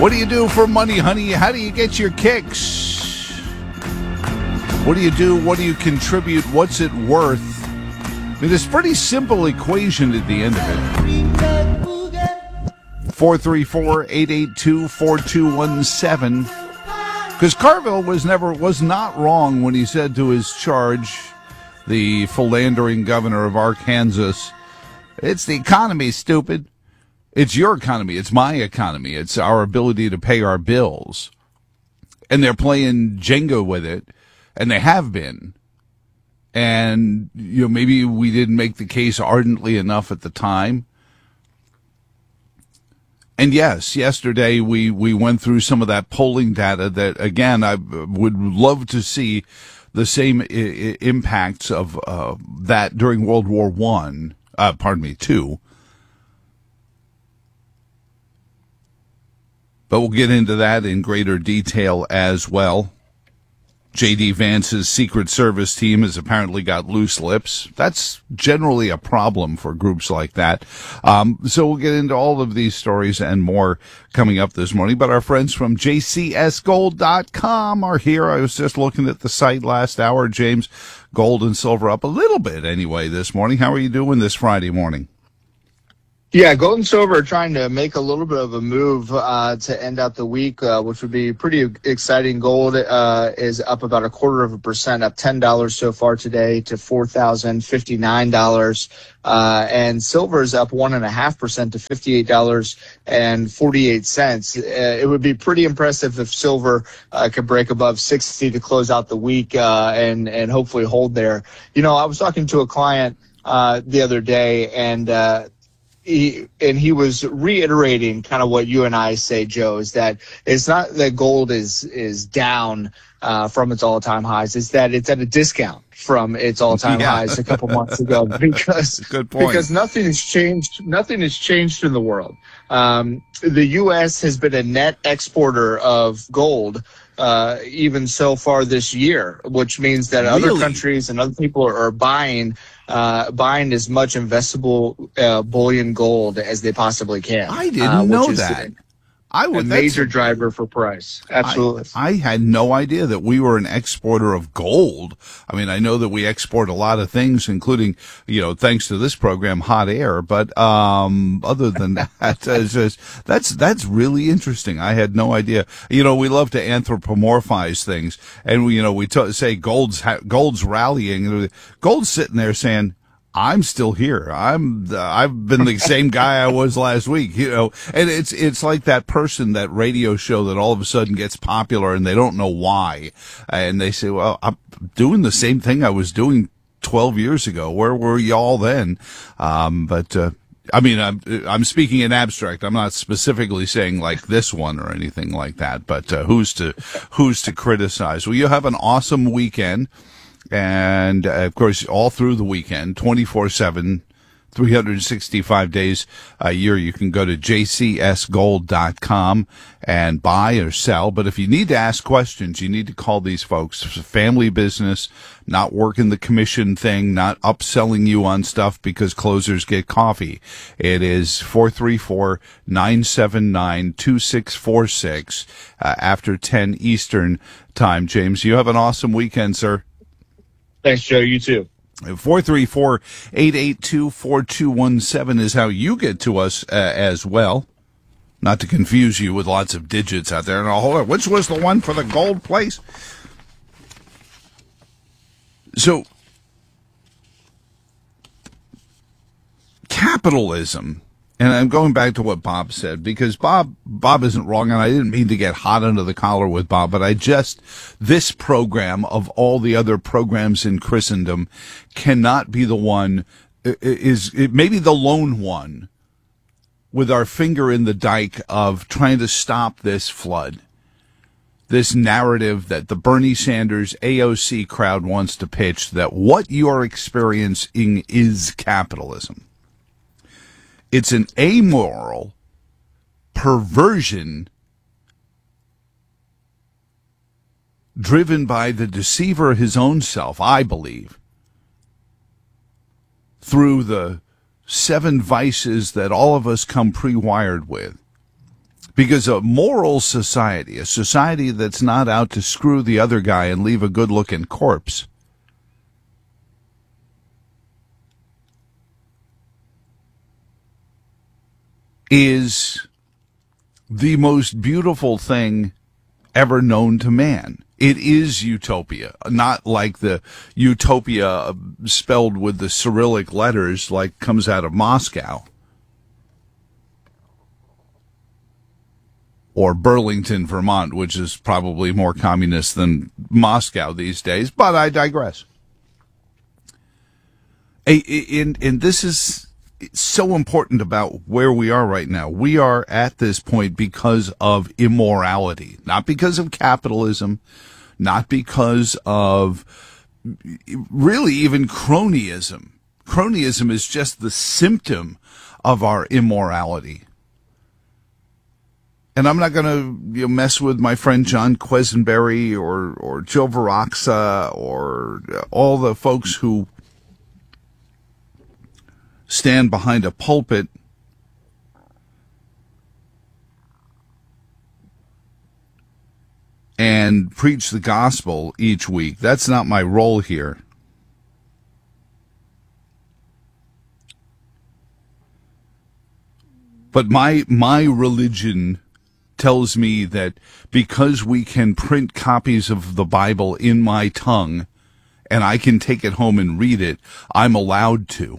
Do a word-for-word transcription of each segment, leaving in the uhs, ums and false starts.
What do you do for money, honey? How do you get your kicks? What do you do? What do you contribute? What's it worth? I mean, it's a pretty simple equation at the end of it. four three four, eight eight two, four two one seven. Because Carville was never was not wrong when he said to his charge, the philandering governor of Arkansas, it's the economy, stupid. It's your economy. It's my economy. It's our ability to pay our bills. And they're playing Jenga with it, and they have been. And, you know, maybe we didn't make the case ardently enough at the time. And yes, yesterday we, we went through some of that polling data that, again, I would love to see the same I- impacts of uh, that during World War One, uh, pardon me, two. But we'll get into that in greater detail as well. J D. Vance's Secret Service team has apparently got loose lips. That's generally a problem for groups like that. Um, so we'll get into all of these stories and more coming up this morning. But our friends from J C S gold dot com are here. I was just looking at the site last hour, James. Gold and silver up a little bit anyway this morning. How are you doing this Friday morning? Yeah, gold and silver are trying to make a little bit of a move uh, to end out the week, uh, which would be pretty exciting. Gold uh, is up about a quarter of a percent, up ten dollars so far today to four thousand fifty-nine dollars. Uh, and silver is up one point five percent to fifty-eight dollars and forty-eight cents. Uh, it would be pretty impressive if silver uh, could break above sixty to close out the week uh, and, and hopefully hold there. You know, I was talking to a client uh, the other day, and uh, He, and he was reiterating kind of what you and I say, Joe, is that it's not that gold is is down uh, from its all-time highs. It's that it's at a discount from its all-time yeah. highs a couple months ago because Good point. because nothing has changed. Nothing has changed in the world. Um, the U S has been a net exporter of gold uh, even so far this year, which means that Really? other countries and other people are, are buying. Uh, buying as much investable uh, bullion gold as they possibly can. I didn't uh, know which is that. A, I a would, major driver for price. Absolutely. I, I had no idea that we were an exporter of gold. I mean, I know that we export a lot of things, including, you know, thanks to this program, hot air. But um, other than that, it's just, that's that's really interesting. I had no idea. You know, we love to anthropomorphize things, and we, you know, we t- say gold's ha- gold's rallying. Gold's sitting there saying, I'm still here. I'm, the, I've been the same guy I was last week, you know, and it's, it's like that person, that radio show that all of a sudden gets popular and they don't know why. And they say, well, I'm doing the same thing I was doing twelve years ago. Where were y'all then? Um, but, uh, I mean, I'm, I'm speaking in abstract. I'm not specifically saying like this one or anything like that, but, uh, who's to, who's to criticize? Well, you have an awesome weekend. And, uh, of course, all through the weekend, twenty-four seven, three hundred sixty-five days a year, you can go to J C S gold dot com and buy or sell. But if you need to ask questions, you need to call these folks. It's a family business, not working the commission thing, not upselling you on stuff because closers get coffee. It is four three four, nine seven nine, two six four six uh, after ten Eastern time. James, you have an awesome weekend, sir. Thanks, Joe. You too. four three four, eight eight two, four two one seven is how you get to us uh, as well. Not to confuse you with lots of digits out there. And I'll hold on. Which was the one for the gold place? So, capitalism. And I'm going back to what Bob said, because Bob, Bob isn't wrong, and I didn't mean to get hot under the collar with Bob, but I just, this program of all the other programs in Christendom cannot be the one, is, it may be the lone one with our finger in the dike of trying to stop this flood. This narrative that the Bernie Sanders A O C crowd wants to pitch, that what you're experiencing is capitalism. It's an amoral perversion driven by the deceiver his own self, I believe, through the seven vices that all of us come pre-wired with. Because a moral society, a society that's not out to screw the other guy and leave a good-looking corpse, is the most beautiful thing ever known to man. It is utopia, not like the utopia spelled with the Cyrillic letters like comes out of Moscow or Burlington, Vermont, which is probably more communist than Moscow these days, but I digress. And, and this is so important about where we are right now. We are at this point because of immorality, not because of capitalism, not because of really even cronyism. Cronyism is just the symptom of our immorality. And I'm not going to you know, mess with my friend John Quisenberry or, or Joe Veraxa or all the folks who stand behind a pulpit and preach the gospel each week. That's not my role here. But my my religion tells me that because we can print copies of the Bible in my tongue and I can take it home and read it, I'm allowed to.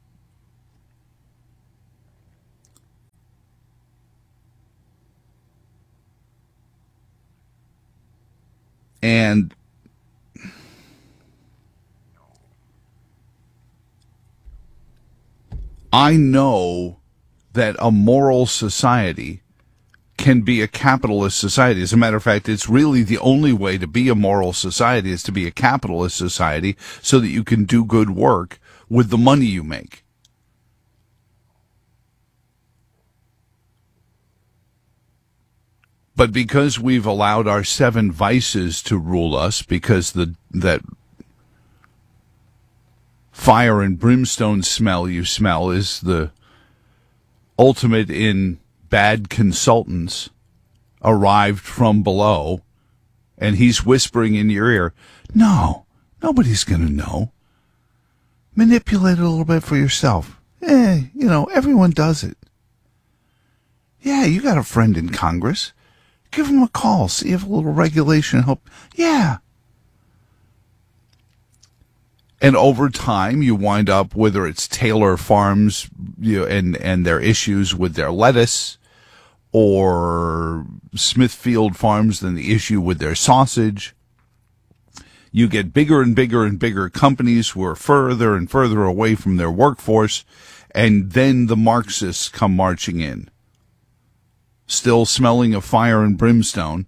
And I know that a moral society can be a capitalist society. As a matter of fact, it's really the only way to be a moral society is to be a capitalist society so that you can do good work with the money you make. But because we've allowed our seven vices to rule us, because the that fire and brimstone smell you smell is the ultimate in bad consultants arrived from below, and he's whispering in your ear, no, nobody's going to know. Manipulate it a little bit for yourself. Eh, you know, everyone does it. Yeah, you got a friend in Congress. Give him a call. See if a little regulation help. Yeah. And over time, you wind up, whether it's Taylor Farms you know, and, and their issues with their lettuce, or Smithfield Farms and the issue with their sausage, you get bigger and bigger and bigger companies who are further and further away from their workforce, and then the Marxists come marching in. Still smelling of fire and brimstone,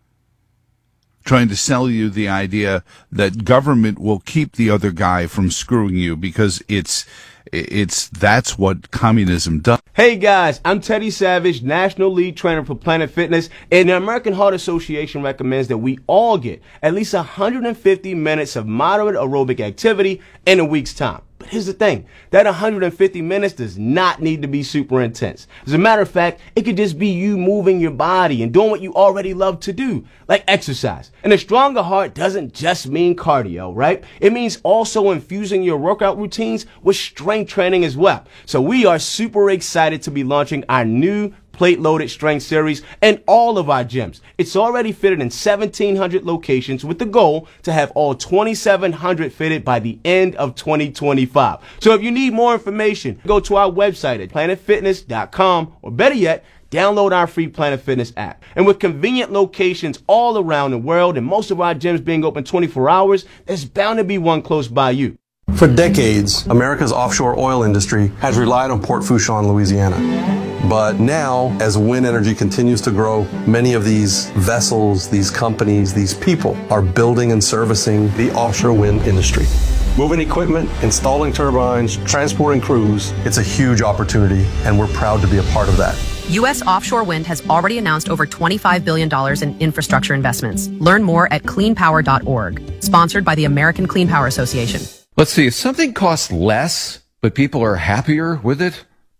trying to sell you the idea that government will keep the other guy from screwing you because it's it's that's what communism does. Hey guys, I'm Teddy Savage, National Lead Trainer for Planet Fitness, and the American Heart Association recommends that we all get at least one hundred fifty minutes of moderate aerobic activity in a week's time. But here's the thing, that one hundred fifty minutes does not need to be super intense. As a matter of fact, it could just be you moving your body and doing what you already love to do, like exercise. And a stronger heart doesn't just mean cardio, right? It means also infusing your workout routines with strength training as well. So we are super excited to be launching our new plate-loaded strength series in all of our gyms. It's already fitted in seventeen hundred locations with the goal to have all twenty-seven hundred fitted by the end of twenty twenty-five. So if you need more information, go to our website at planet fitness dot com, or better yet, download our free Planet Fitness app. And with convenient locations all around the world and most of our gyms being open twenty-four hours, there's bound to be one close by you. For decades, America's offshore oil industry has relied on Port Fourchon, Louisiana. But now, as wind energy continues to grow, many of these vessels, these companies, these people are building and servicing the offshore wind industry. Moving equipment, installing turbines, transporting crews, it's a huge opportunity, and we're proud to be a part of that. U S offshore wind has already announced over twenty-five billion dollars in infrastructure investments. Learn more at clean power dot org, sponsored by the American Clean Power Association. Let's see, if something costs less, but people are happier with it,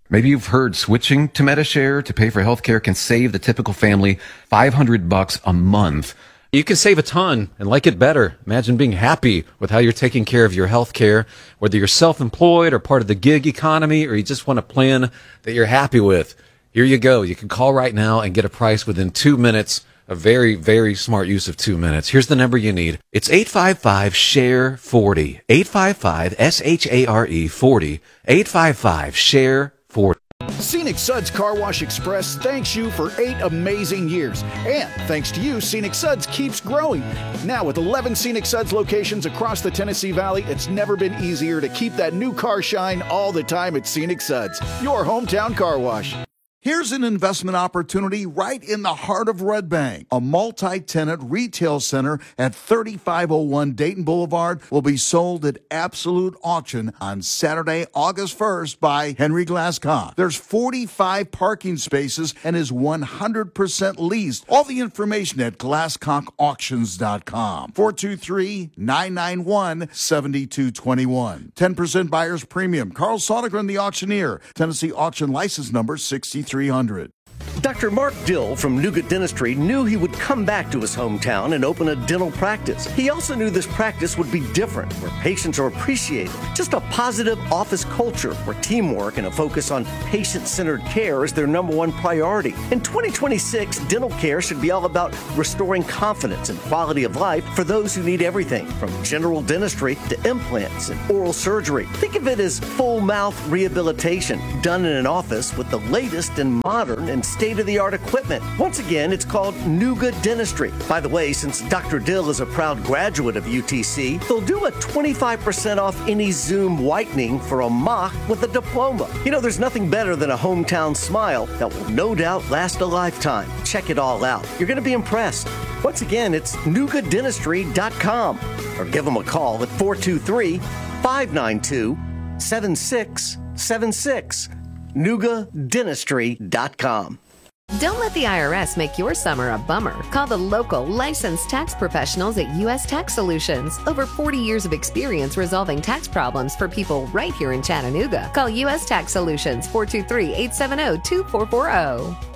Maybe you've heard switching to Medi-Share to pay for healthcare can save the typical family five hundred bucks a month. You can save a ton and like it better. Imagine being happy with how you're taking care of your healthcare, whether you're self-employed or part of the gig economy, or you just want a plan that you're happy with. Here you go. You can call right now and get a price within two minutes. A very, very smart use of two minutes. Here's the number you need. It's eight five five, S H A R E forty. eight five five, S H A R E forty. eight five five, S H A R E forty. Scenic Suds Car Wash Express thanks you for eight amazing years. And thanks to you, Scenic Suds keeps growing. Now with eleven Scenic Suds locations across the Tennessee Valley, it's never been easier to keep that new car shine all the time at Scenic Suds, your hometown car wash. Here's an investment opportunity right in the heart of Red Bank. A multi-tenant retail center at thirty-five oh one Dayton Boulevard will be sold at absolute auction on Saturday, August first by Henry Glasscock. There's forty-five parking spaces and is one hundred percent leased. All the information at glasscock auctions dot com. four two three, nine nine one, seven two two one. ten percent buyer's premium. Carl Sodergren, the auctioneer. Tennessee auction license number sixty-three hundred. Doctor Mark Dill from Nougat Dentistry knew he would come back to his hometown and open a dental practice. He also knew this practice would be different, where patients are appreciated. Just a positive office culture where teamwork and a focus on patient-centered care is their number one priority. In twenty twenty-six, dental care should be all about restoring confidence and quality of life for those who need everything, from general dentistry to implants and oral surgery. Think of it as full mouth rehabilitation done in an office with the latest and modern and state-of-the-art equipment. Once again, it's called Nougat Dentistry. By the way, since Doctor Dill is a proud graduate of U T C, they'll do a twenty-five percent off any Zoom whitening for a mock with a diploma. You know, there's nothing better than a hometown smile that will no doubt last a lifetime. Check it all out. You're going to be impressed. Once again, it's nougat dentistry dot com or give them a call at four two three, five nine two, seven six seven six. nougat dentistry dot com. Don't let the I R S make your summer a bummer. Call the local licensed tax professionals at U S Tax Solutions. Over forty years of experience resolving tax problems for people right here in Chattanooga. Call U S Tax Solutions, four two three, eight seven zero, two four four zero.